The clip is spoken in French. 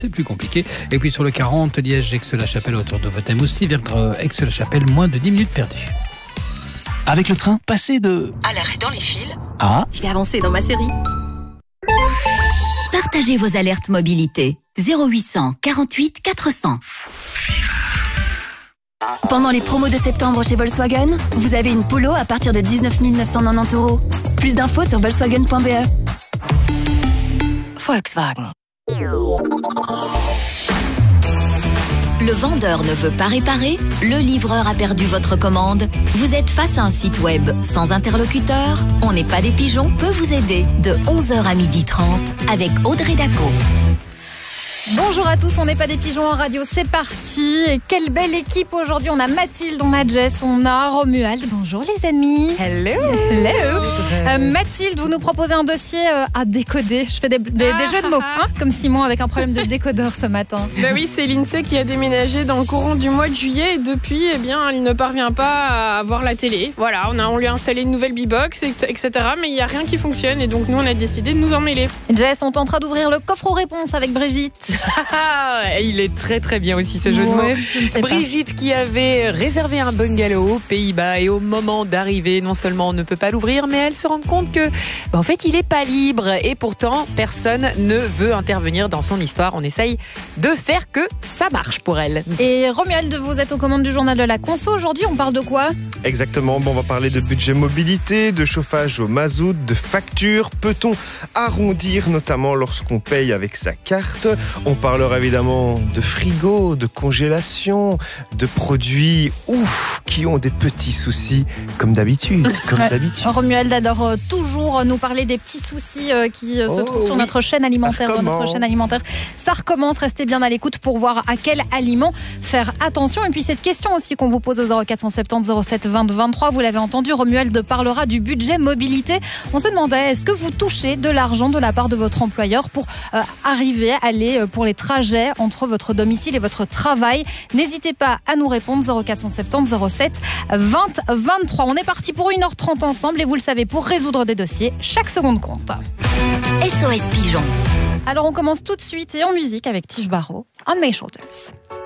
c'est plus compliqué. Et puis sur le 40, Liège, Aix-la-Chapelle autour de votre thème aussi, vers Aix-la-Chapelle, moins de 10 minutes perdues. Avec le train, passez de... à l'arrêt dans les fils. Ah, Je vais avancer dans ma série. Partagez vos alertes mobilité. 0800 48 400. Pendant les promos de septembre chez Volkswagen, vous avez une Polo à partir de 19 990 €. Plus d'infos sur volkswagen.be. Volkswagen. Le vendeur ne veut pas réparer, le livreur a perdu votre commande. Vous êtes face à un site web sans interlocuteur. On n'est pas des pigeons peut vous aider de 11h à 12h30 avec Audrey Daco. Bonjour à tous, on n'est pas des pigeons en radio, c'est parti. Et quelle belle équipe aujourd'hui, on a Mathilde, on a Jess, on a Romuald. Bonjour les amis. Hello. Mathilde, vous nous proposez un dossier à décoder. Je fais des jeux de mots, hein, comme Simon avec un problème de décodeur ce matin. Bah oui, c'est l'INSEE qui a déménagé dans le courant du mois de juillet et depuis, eh bien, il ne parvient pas à voir la télé. Voilà, on lui a installé une nouvelle B-Box, etc. Mais il n'y a rien qui fonctionne et donc nous on a décidé de nous en mêler. Jess, on tentera d'ouvrir le coffre aux réponses avec Brigitte. Il est très très bien aussi ce jeu de mots. Brigitte qui avait réservé un bungalow aux Pays-Bas et au moment d'arriver, non seulement on ne peut pas l'ouvrir, mais elle se rend compte que en fait il n'est pas libre et pourtant personne ne veut intervenir dans son histoire. On essaye de faire que ça marche pour elle. Et Romuald, vous êtes aux commandes du journal de la conso. Aujourd'hui, on parle de quoi ? Exactement, on va parler de budget mobilité, de chauffage au mazout, de factures. Peut-on arrondir notamment lorsqu'on paye avec sa carte ? On parlera évidemment de frigo, de congélation, de produits qui ont des petits soucis comme d'habitude. Romuald adore toujours nous parler des petits soucis qui se trouvent sur notre chaîne alimentaire. Ça recommence, restez bien à l'écoute pour voir à quel aliment faire attention. Et puis cette question aussi qu'on vous pose au 0470 07 20 23, vous l'avez entendu, Romuald parlera du budget mobilité. On se demandait, est-ce que vous touchez de l'argent de la part de votre employeur pour arriver à aller pour les trajets entre votre domicile et votre travail? N'hésitez pas à nous répondre 0470 07 20 23. On est parti pour 1h30 ensemble et vous le savez, pour résoudre des dossiers, chaque seconde compte. SOS Pigeon. Alors on commence tout de suite et en musique avec Tiff Barrow, On My Shoulders.